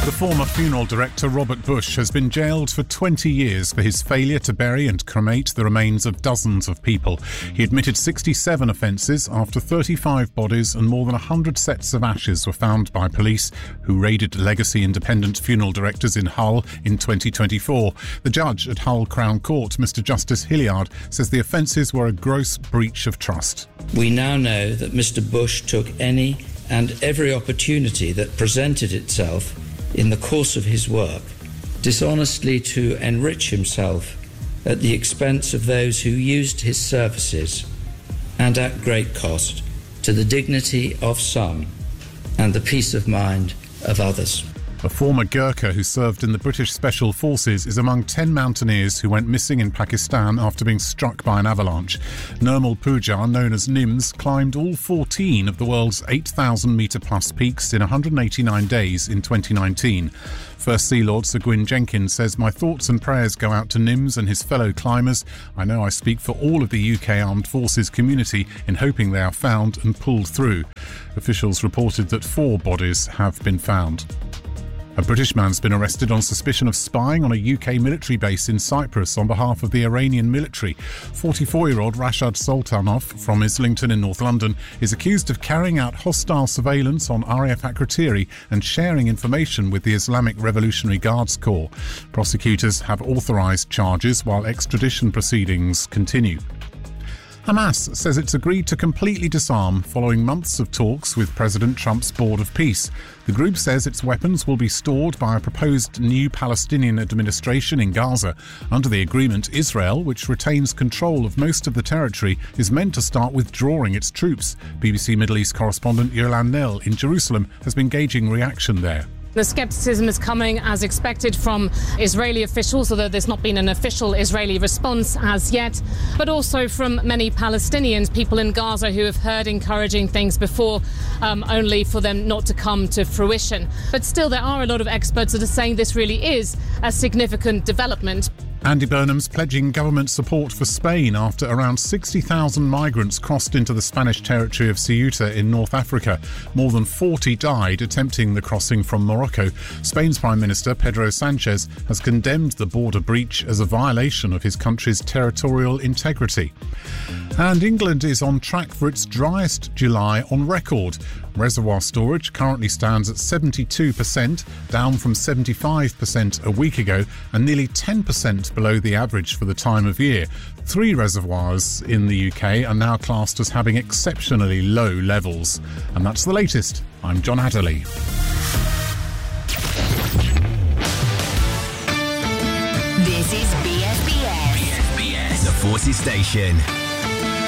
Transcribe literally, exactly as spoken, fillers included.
The former funeral director Robert Bush has been jailed for twenty years for his failure to bury and cremate the remains of dozens of people. He admitted sixty-seven offences after thirty-five bodies and more than one hundred sets of ashes were found by police who raided Legacy Independent Funeral Directors in Hull in twenty twenty-four. The judge at Hull Crown Court, Mr Justice Hilliard, says the offences were a gross breach of trust. We now know that Mr Bush took any and every opportunity that presented itself in the course of his work, dishonestly to enrich himself at the expense of those who used his services and at great cost to the dignity of some and the peace of mind of others. A former Gurkha who served in the British Special Forces is among ten mountaineers who went missing in Pakistan after being struck by an avalanche. Nirmal Poojar, known as Nims, climbed all fourteen of the world's eight thousand metre plus peaks in one hundred eighty-nine days in twenty nineteen. First Sea Lord Sir Gwyn Jenkins says, "My thoughts and prayers go out to Nims and his fellow climbers. I know I speak for all of the U K Armed Forces community in hoping they are found and pulled through." Officials reported that four bodies have been found. A British man's been arrested on suspicion of spying on a U K military base in Cyprus on behalf of the Iranian military. forty-four-year-old Rashad Sultanov from Islington in North London is accused of carrying out hostile surveillance on R A F Akrotiri and sharing information with the Islamic Revolutionary Guards Corps. Prosecutors have authorised charges while extradition proceedings continue. Hamas says it's agreed to completely disarm following months of talks with President Trump's Board of Peace. The group says its weapons will be stored by a proposed new Palestinian administration in Gaza. Under the agreement, Israel, which retains control of most of the territory, is meant to start withdrawing its troops. B B C Middle East correspondent Yolan Nell in Jerusalem has been gauging reaction there. The scepticism is coming as expected from Israeli officials, although there's not been an official Israeli response as yet, but also from many Palestinians, people in Gaza who have heard encouraging things before, um, only for them not to come to fruition. But still, there are a lot of experts that are saying this really is a significant development. Andy Burnham's pledging government support for Spain after around sixty thousand migrants crossed into the Spanish territory of Ceuta in North Africa. More than forty died attempting the crossing from Morocco. Spain's Prime Minister, Pedro Sanchez, has condemned the border breach as a violation of his country's territorial integrity. And England is on track for its driest July on record. Reservoir storage currently stands at seventy-two percent, down from seventy-five percent a week ago and nearly ten percent below the average for the time of year. Three reservoirs in the U K are now classed as having exceptionally low levels. And that's the latest. I'm John Hatterley. This is B S B S. B S B S, the Forces Station.